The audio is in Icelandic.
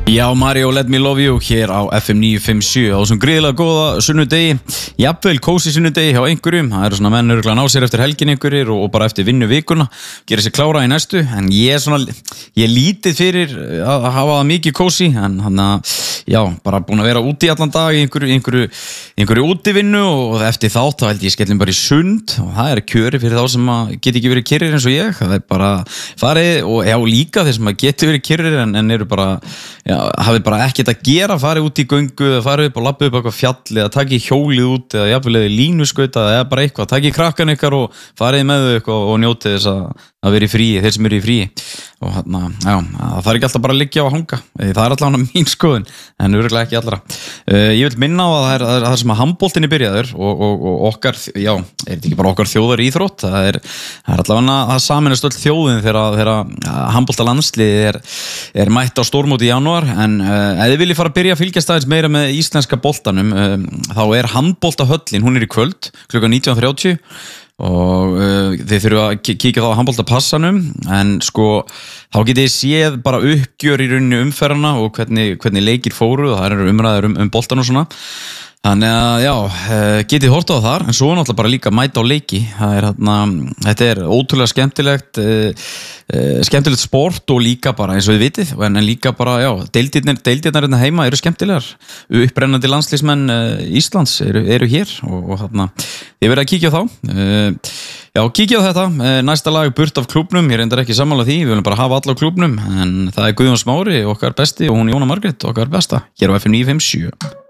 Já, Mario, let me love you hér á FM 957 á þessum gríðilega góða sunnudegi, jafnvel kósi sunnudegi hjá einhverjum. Það svona menn örugglega ná sér eftir helgin einhverjir og bara eftir vinnu vikuna, gera sér klára í næstu, en ég lítið fyrir að hafa það mikið kósi, en já, bara búin að vera úti allan dag í einhverju útivinnu og eftir þá held ég skellum bara í sund og það kjöri fyrir þá sem get ekki verið kyrrir eins og ég. Það bara farið og já, líka þeir sem getur verið kyrrir en eru bara, já, hafið bara ekkert að gera, farið út í göngu eða farið upp og lappið upp eitthvað fjall eða takið hjólið út eða jafnvel línuskauta eða bara eitthvað, takið krakkan ykkar og farið með þau eitthvað og njótið þess að vera í fríi, þeir sem eru í fríi. Og já, það þarf ekki alltaf bara að liggja á að hanga, það allavega mín skoðun en örugglega ekki allra. Ég vil minna á að það sem að handboltinni byrjaður og okkar, já, þetta ekki bara okkar þjóðar íþrótt, það allavega að sameinast öll þjóðin þegar handboltalandsliðið er mætt á stórmóti í janúar. En ef þið viljið fara að byrja að fylgjast aðeins meira með íslenska boltanum, þá handboltahöllin, hún í kvöld klukkan 19:30 og þið þurfa að kíkja þá að handboltapassanum, en sko þá getið þið séð bara uppgjör í rauninni umferðana og hvernig leikir fóru og það eru umræður boltan og svona. Þannig að já, getið hort á þar, en svo náttúrulega bara líka mæta á leiki. Þetta ótrúlega skemmtilegt sport og líka bara eins og þið vitið, en líka bara, já, deildirnar heima eru skemmtilegar. Upprennandi landsliðsmenn Íslands eru hér og ég verið að kíkja á þá. Já, kíkja á þetta, næsta lag burt af klúbnum, ég reyndar ekki sammála því, við viljum bara hafa alla á klúbnum, en það Guðjón Smári, okkar besti, og hún Jóna Margrét, okkar besta, hér á FM 957.